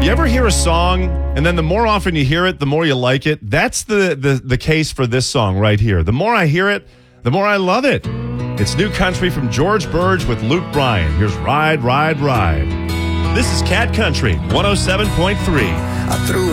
You ever hear a song, and then the more often you hear it, the more you like it? That's the case for this song right here. The more I hear it, the more I love it. It's New Country from George Burge with Luke Bryan. Here's Ride, Ride, Ride. This is Cat Country 107.3. I threw